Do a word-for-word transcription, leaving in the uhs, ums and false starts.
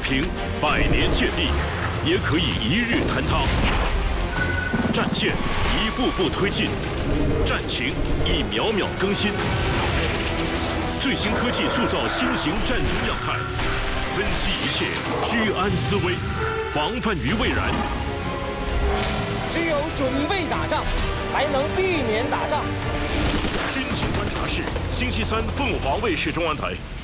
平百年建立，也可以一日坍塌。战线一步步推进，战情一秒秒更新。最新科技塑造新型战争样态，分析一切，居安思危，防范于未然。 只有准备打仗，才能避免打仗。 军情观察室，星期三凤凰卫视中文台。